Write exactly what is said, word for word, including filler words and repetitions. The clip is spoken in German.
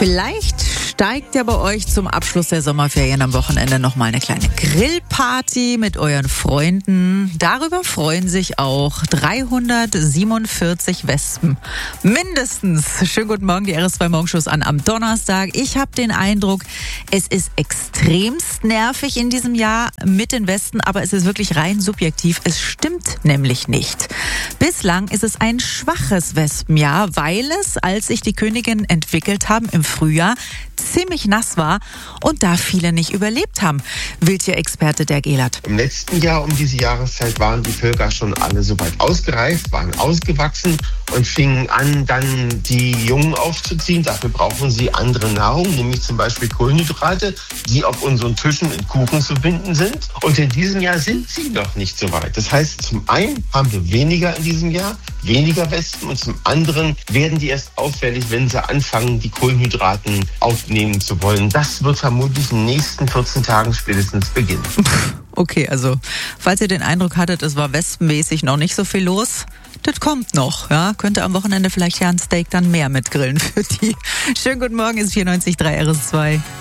Vielleicht steigt ja bei euch zum Abschluss der Sommerferien am Wochenende nochmal eine kleine Grillparty mit euren Freunden. Darüber freuen sich auch dreihundertsiebenundvierzig Wespen. Mindestens. Schönen guten Morgen, die R S zwei Morgenshows an am Donnerstag. Ich habe den Eindruck, es ist extremst nervig in diesem Jahr mit den Wespen, aber es ist wirklich rein subjektiv. Es stimmt nämlich nicht. Bislang ist es ein schwaches Wespenjahr, weil es, als sich die Königinnen entwickelt haben, im Frühjahr ziemlich nass war und da viele nicht überlebt haben. Wildtierexperte Dirk Ehlert. Im letzten Jahr um diese Jahreszeit waren die Völker schon alle soweit ausgereift, waren ausgewachsen und fingen an, dann die Jungen aufzuziehen. Dafür brauchen sie andere Nahrung, nämlich zum Beispiel Kohlenhydrate, die auf unseren Tischen in Kuchen zu finden sind. Und in diesem Jahr sind sie noch nicht so weit. Das heißt, zum einen haben wir weniger in diesem Jahr, weniger Wespen, und zum anderen werden die erst auffällig, wenn sie anfangen, die Kohlenhydraten aufnehmen zu wollen. Das wird vermutlich in den nächsten vierzehn Tagen spätestens beginnen. Okay, also falls ihr den Eindruck hattet, es war wespenmäßig noch nicht so viel los, das kommt noch. Ja, könnte am Wochenende vielleicht ja ein Steak dann mehr mitgrillen für die. Schönen guten Morgen, ist vierundneunzig Komma drei R S zwei.